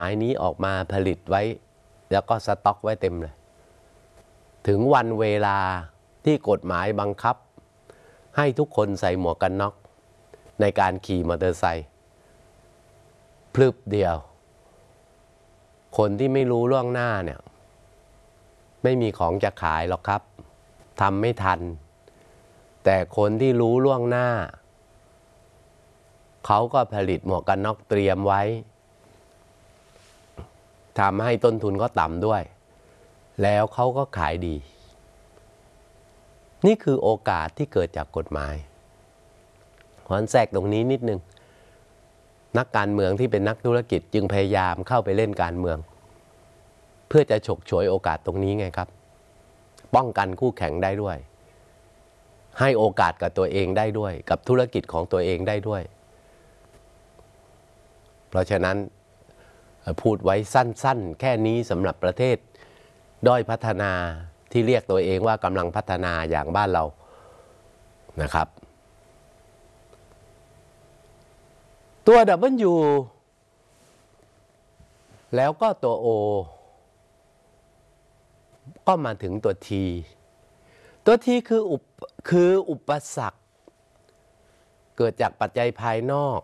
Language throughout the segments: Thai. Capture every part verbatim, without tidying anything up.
ไอ้นี้ออกมาผลิตไว้แล้วก็สต็อกไว้เต็มเลยถึงวันเวลาที่กฎหมายบังคับให้ทุกคนใส่หมวกกันน็อกในการขี่มอเตอร์ไซค์พลึบเดียวคนที่ไม่รู้ล่วงหน้าเนี่ยไม่มีของจะขายหรอกครับทำไม่ทันแต่คนที่รู้ล่วงหน้าเขาก็ผลิตหมวกกันน็อกเตรียมไว้ทำให้ต้นทุนก็ต่ำด้วยแล้วเขาก็ขายดีนี่คือโอกาสที่เกิดจากกฎหมายขอแทรกตรงนี้นิดนึงนักการเมืองที่เป็นนักธุรกิจจึงพยายามเข้าไปเล่นการเมืองเพื่อจะฉกฉวยโอกาสตรงนี้ไงครับป้องกันคู่แข่งได้ด้วยให้โอกาสกับตัวเองได้ด้วยกับธุรกิจของตัวเองได้ด้วยเพราะฉะนั้นพูดไว้สั้นๆแค่นี้สำหรับประเทศด้อยพัฒนาที่เรียกตัวเองว่ากำลังพัฒนาอย่างบ้านเรานะครับตัว W แล้วก็ตัว O ก็มาถึงตัว T ตัว T คืออุปคืออุปสรรคเกิดจากปัจจัยภายนอก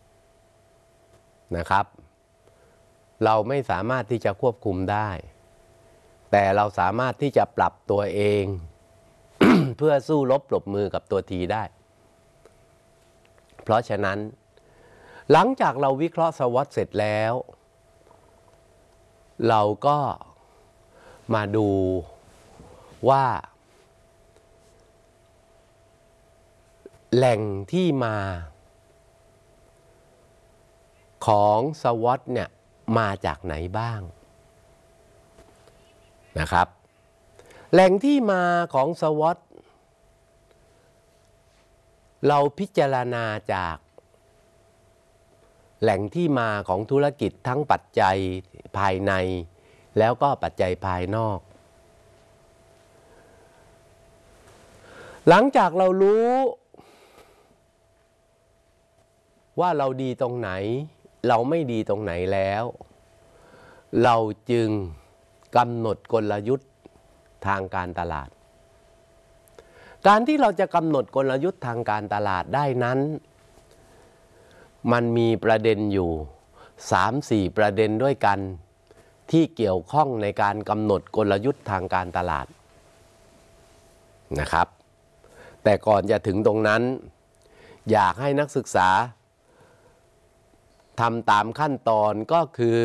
นะครับเราไม่สามารถที่จะควบคุมได้แต่เราสามารถที่จะปรับตัวเอง เพื่อสู้รบปรบมือกับตัว T ได้เพราะฉะนั้นหลังจากเราวิเคราะห์ สวอต เสร็จแล้วเราก็มาดูว่าแหล่งที่มาของ สวอต เนี่ยมาจากไหนบ้างนะครับแหล่งที่มาของ สวอต เราพิจารณาจากแหล่งที่มาของธุรกิจทั้งปัจจัยภายในแล้วก็ปัจจัยภายนอกหลังจากเรารู้ว่าเราดีตรงไหนเราไม่ดีตรงไหนแล้วเราจึงกำหนดกลยุทธ์ทางการตลาดการที่เราจะกำหนดกลยุทธ์ทางการตลาดได้นั้นมันมีประเด็นอยู่ สามถึงสี่ ประเด็นด้วยกันที่เกี่ยวข้องในการกำหนดกลยุทธ์ทางการตลาดนะครับแต่ก่อนจะถึงตรงนั้นอยากให้นักศึกษาทำตามขั้นตอนก็คือ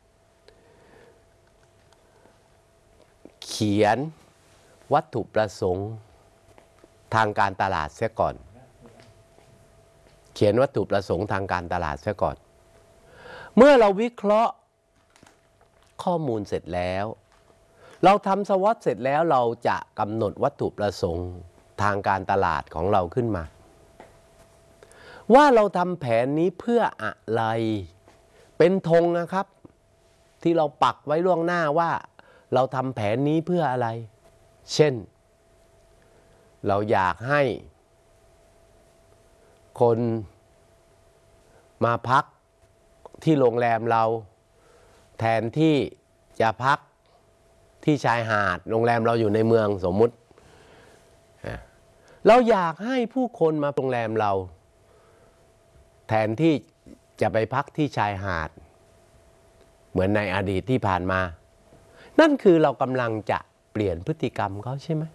เขียนวัตถุประสงค์ทางการตลาดเสียก่อนเขียนวัตถุประสงค์ทางการตลาดเสียก่อนเมื่อเราวิเคราะห์ข้อมูลเสร็จแล้วเราทำ สวอต เสร็จแล้วเราจะกำหนดวัตถุประสงค์ทางการตลาดของเราขึ้นมาว่าเราทำแผนนี้เพื่ออะไรเป็นธงนะครับที่เราปักไว้ล่วงหน้าว่าเราทำแผนนี้เพื่ออะไรเช่นเราอยากให้คนมาพักที่โรงแรมเราแทนที่จะพักที่ชายหาดโรงแรมเราอยู่ในเมืองสมมุติเราอยากให้ผู้คนมาโรงแรมเราแทนที่จะไปพักที่ชายหาดเหมือนในอดีตที่ผ่านมานั่นคือเรากำลังจะเปลี่ยนพฤติกรรมเขาใช่ไหม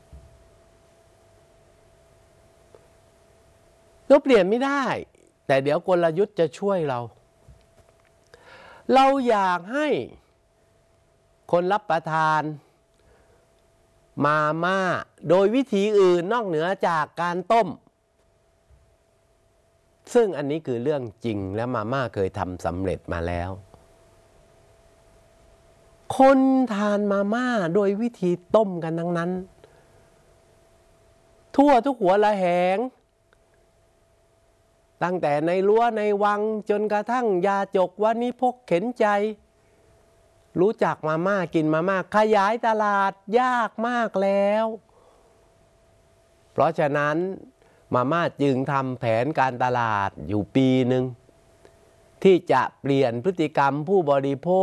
เราเปลี่ยนไม่ได้แต่เดี๋ยวกลยุทธ์จะช่วยเราเราอยากให้คนรับประทานมาม่าโดยวิธีอื่นนอกเหนือจากการต้มซึ่งอันนี้คือเรื่องจริงและมาม่าเคยทำสำเร็จมาแล้วคนทานมาม่าโดยวิธีต้มกันทั้งนั้นทั่วทุกหัวละแหงตั้งแต่ในรั้วในวังจนกระทั่งยาจกวณิพกเข็นใจรู้จักมาม่ากินมาม่าขยายตลาดยากมากแล้วเพราะฉะนั้นมาม่าจึงทำแผนการตลาดอยู่ปีหนึ่งที่จะเปลี่ยนพฤติกรรมผู้บริโภค